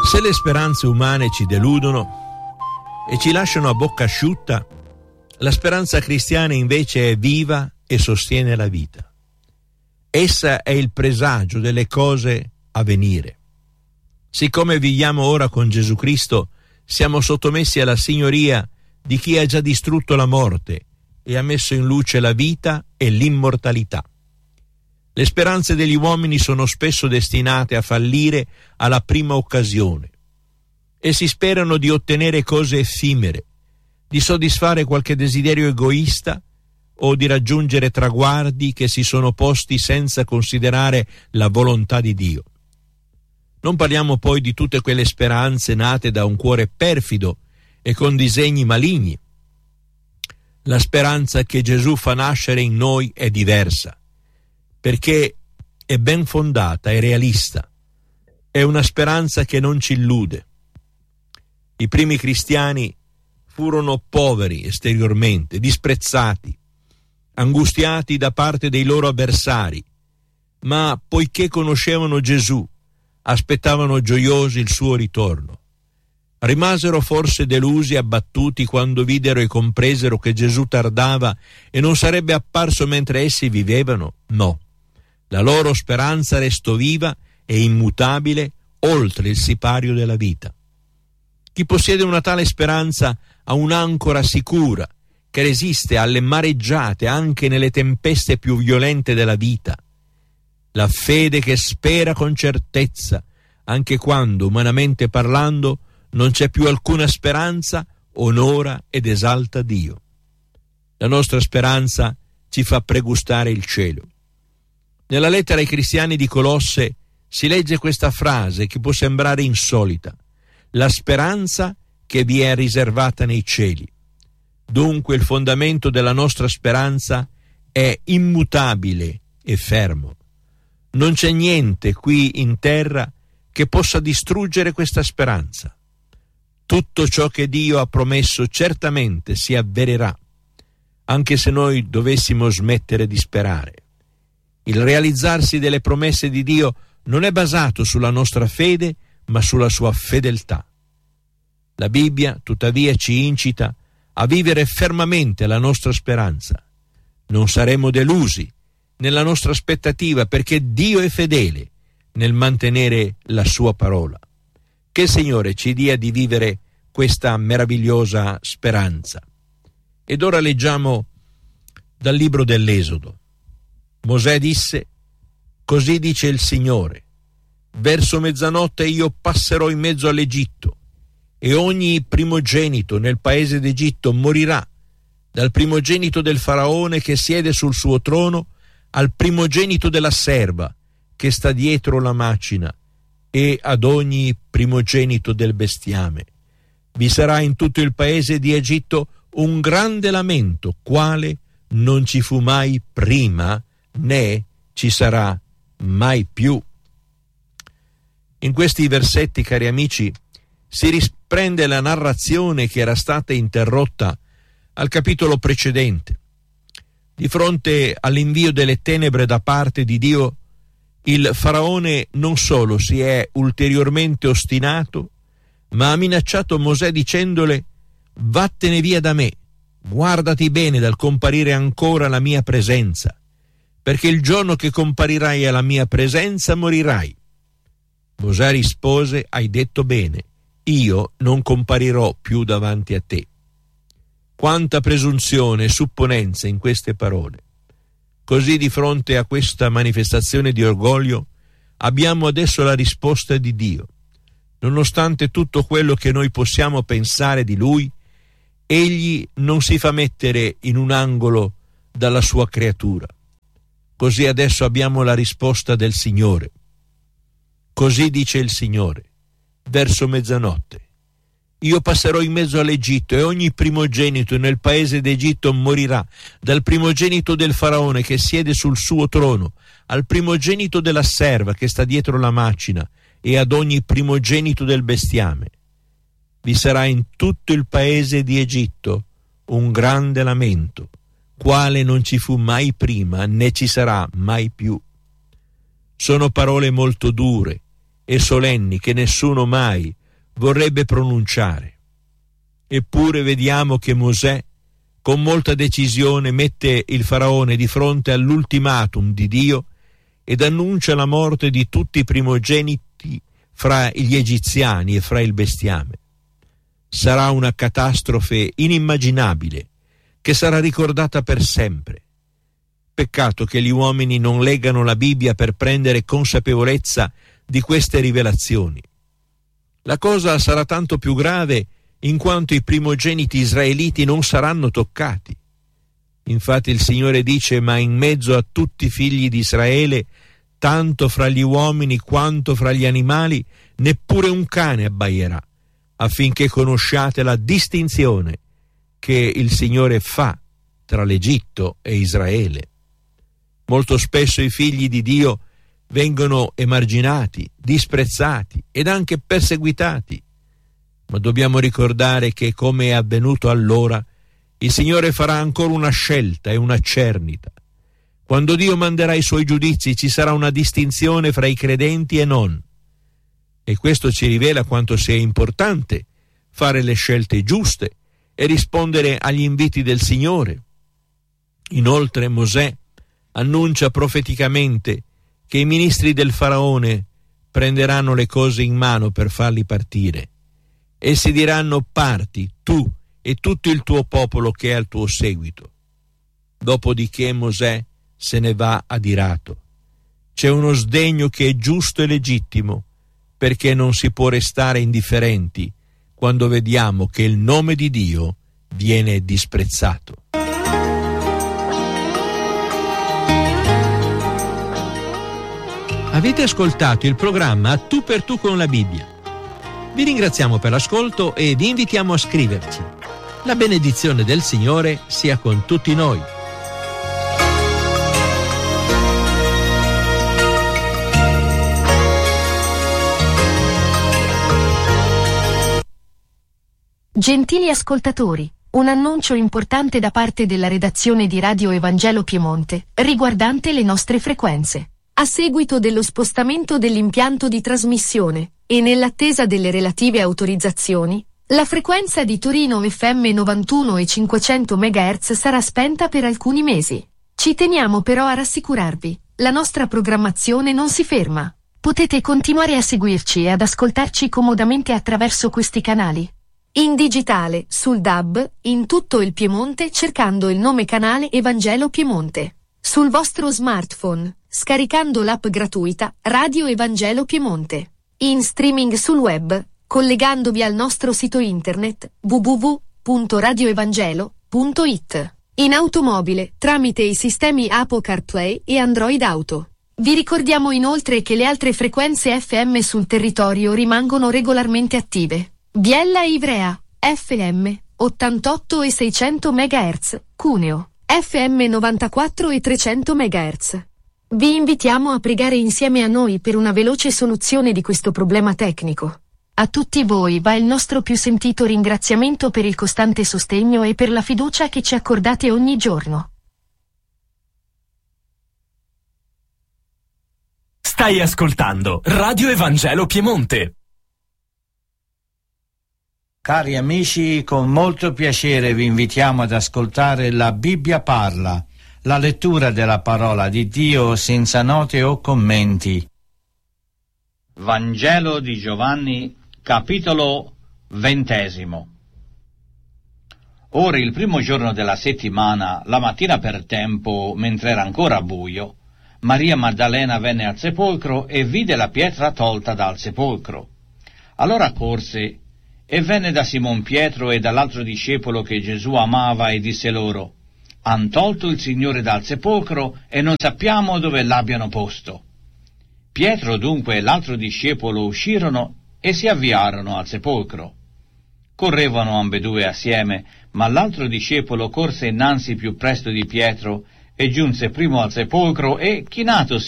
Se le speranze umane ci deludono e ci lasciano a bocca asciutta, la speranza cristiana invece è viva e sostiene la vita. Essa è il presagio delle cose a venire. Siccome viviamo ora con Gesù Cristo, siamo sottomessi alla signoria di chi ha già distrutto la morte e ha messo in luce la vita e l'immortalità. Le speranze degli uomini sono spesso destinate a fallire alla prima occasione. Essi sperano di ottenere cose effimere, di soddisfare qualche desiderio egoista o di raggiungere traguardi che si sono posti senza considerare la volontà di Dio. Non parliamo poi di tutte quelle speranze nate da un cuore perfido e con disegni maligni. La speranza che Gesù fa nascere in noi è diversa, perché è ben fondata e realista. È una speranza che non ci illude. I primi cristiani furono poveri esteriormente, disprezzati, angustiati da parte dei loro avversari, ma poiché conoscevano Gesù, aspettavano gioiosi il suo ritorno. Rimasero forse delusi e abbattuti quando videro e compresero che Gesù tardava e non sarebbe apparso mentre essi vivevano? No. La loro speranza restò viva e immutabile oltre il sipario della vita. Chi possiede una tale speranza ha un'ancora sicura che resiste alle mareggiate anche nelle tempeste più violente della vita. La fede che spera con certezza anche quando, umanamente parlando, non c'è più alcuna speranza, onora ed esalta Dio. La nostra speranza ci fa pregustare il cielo. Nella lettera ai cristiani di Colosse si legge questa frase che può sembrare insolita: la speranza che vi è riservata nei cieli. Dunque il fondamento della nostra speranza è immutabile e fermo. Non c'è niente qui in terra che possa distruggere questa speranza. Tutto ciò che Dio ha promesso certamente si avvererà, anche se noi dovessimo smettere di sperare. Il realizzarsi delle promesse di Dio non è basato sulla nostra fede, ma sulla sua fedeltà. La Bibbia, tuttavia, ci incita a vivere fermamente la nostra speranza. Non saremo delusi nella nostra aspettativa, perché Dio è fedele nel mantenere la sua parola. Che il Signore ci dia di vivere questa meravigliosa speranza. Ed ora leggiamo dal libro dell'Esodo. Mosè disse: così dice il Signore, verso mezzanotte io passerò in mezzo all'Egitto, e ogni primogenito nel paese d'Egitto morirà, dal primogenito del faraone che siede sul suo trono al primogenito della serva che sta dietro la macina, e ad ogni primogenito del bestiame. Vi sarà in tutto il paese di Egitto un grande lamento, quale non ci fu mai prima, né ci sarà mai più. In questi versetti, cari amici, si riprende la narrazione che era stata interrotta al capitolo precedente. Di fronte all'invio delle tenebre da parte di Dio, il faraone non solo si è ulteriormente ostinato, ma ha minacciato Mosè dicendole: vattene via da me, guardati bene dal comparire ancora alla mia presenza, perché il giorno che comparirai alla mia presenza morirai. Mosè rispose: hai detto bene, io non comparirò più davanti a te. Quanta presunzione e supponenza in queste parole. Così, di fronte a questa manifestazione di orgoglio, abbiamo adesso la risposta di Dio. Nonostante tutto quello che noi possiamo pensare di Lui, Egli non si fa mettere in un angolo dalla sua creatura. Così adesso abbiamo la risposta del Signore. Così dice il Signore, verso mezzanotte: io passerò in mezzo all'Egitto, e ogni primogenito nel paese d'Egitto morirà, dal primogenito del faraone che siede sul suo trono, al primogenito della serva che sta dietro la macina, e ad ogni primogenito del bestiame. Vi sarà in tutto il paese di Egitto un grande lamento, quale non ci fu mai prima, né ci sarà mai più. Sono parole molto dure e solenni che nessuno mai vorrebbe pronunciare. Eppure vediamo che Mosè, con molta decisione, mette il faraone di fronte all'ultimatum di Dio ed annuncia la morte di tutti i primogeniti fra gli egiziani e fra il bestiame. Sarà una catastrofe inimmaginabile che sarà ricordata per sempre. Peccato che gli uomini non leggano la Bibbia per prendere consapevolezza di queste rivelazioni. La cosa sarà tanto più grave in quanto i primogeniti israeliti non saranno toccati. Infatti il Signore dice: ma in mezzo a tutti i figli di Israele, tanto fra gli uomini quanto fra gli animali, neppure un cane abbaierà, affinché conosciate la distinzione che il Signore fa tra l'Egitto e Israele. Molto spesso i figli di Dio vengono emarginati, disprezzati ed anche perseguitati, ma dobbiamo ricordare che, come è avvenuto allora, il Signore farà ancora una scelta e una cernita. Quando Dio manderà i suoi giudizi ci sarà una distinzione fra i credenti e non, e questo ci rivela quanto sia importante fare le scelte giuste e rispondere agli inviti del Signore. Inoltre Mosè annuncia profeticamente che i ministri del faraone prenderanno le cose in mano per farli partire. Essi diranno: parti, tu e tutto il tuo popolo che è al tuo seguito. Dopodiché Mosè se ne va adirato. C'è uno sdegno che è giusto e legittimo, perché non si può restare indifferenti quando vediamo che il nome di Dio viene disprezzato. Avete ascoltato il programma Tu per Tu con la Bibbia. Vi ringraziamo per l'ascolto e vi invitiamo a scriverci. La benedizione del Signore sia con tutti noi. Gentili ascoltatori, un annuncio importante da parte della redazione di Radio Evangelo Piemonte, riguardante le nostre frequenze. A seguito dello spostamento dell'impianto di trasmissione, e nell'attesa delle relative autorizzazioni, la frequenza di Torino FM 91 e 500 MHz sarà spenta per alcuni mesi. Ci teniamo però a rassicurarvi, la nostra programmazione non si ferma. Potete continuare a seguirci e ad ascoltarci comodamente attraverso questi canali. In digitale, sul DAB, in tutto il Piemonte cercando il nome canale Evangelo Piemonte. Sul vostro smartphone, scaricando l'app gratuita Radio Evangelo Piemonte. In streaming sul web, collegandovi al nostro sito internet www.radioevangelo.it. In automobile, tramite i sistemi Apple CarPlay e Android Auto. Vi ricordiamo inoltre che le altre frequenze FM sul territorio rimangono regolarmente attive. Biella e Ivrea, FM, 88 e 600 MHz, Cuneo, FM 94 e 300 MHz. Vi invitiamo a pregare insieme a noi per una veloce soluzione di questo problema tecnico. A tutti voi va il nostro più sentito ringraziamento per il costante sostegno e per la fiducia che ci accordate ogni giorno. Stai ascoltando Radio Evangelo Piemonte. Cari amici, con molto piacere vi invitiamo ad ascoltare La Bibbia parla, la lettura della parola di Dio senza note o commenti. Vangelo di Giovanni, capitolo 20. Ora il primo giorno della settimana, la mattina per tempo, mentre era ancora buio, Maria Maddalena venne al sepolcro e vide la pietra tolta dal sepolcro. Allora corse e venne da Simon Pietro e dall'altro discepolo che Gesù amava e disse loro: «Han tolto il Signore dal sepolcro e non sappiamo dove l'abbiano posto». Pietro dunque e l'altro discepolo uscirono e si avviarono al sepolcro. Correvano ambedue assieme, ma l'altro discepolo corse innanzi più presto di Pietro e giunse primo al sepolcro e, chinatosi,